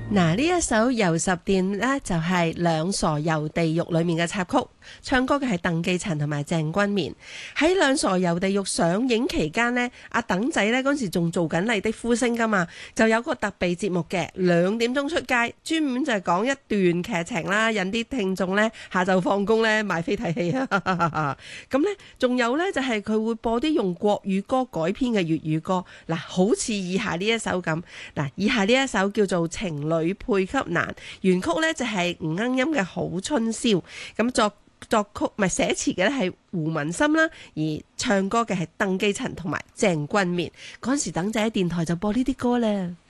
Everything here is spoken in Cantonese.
嗱，呢一首《遊十殿》呢，就係、兩傻遊地獄裏面嘅插曲，唱歌嘅係鄧寄塵同埋鄭君綿。喺兩傻遊地獄上映期間呢，阿鄧仔呢嗰時仲做緊麗的呼聲噶嘛，就有個特備節目嘅，2點鐘出街，專門就係講一段劇情啦，引啲聽眾呢下晝放工呢買飛睇戲啊。咁呢，仲有呢，就係佢會播啲用國語歌改編嘅粵語歌，嗱，好似以下呢一首咁。嗱，以下呢一首叫做《情侶配給難》，原曲呢就係吳鶯音嘅《好春宵》，咁作曲唔係寫詞嘅咧係胡文森啦，而唱歌嘅係鄧寄塵同埋鄭君綿。嗰陣時鄧仔喺電台就播呢啲歌咧。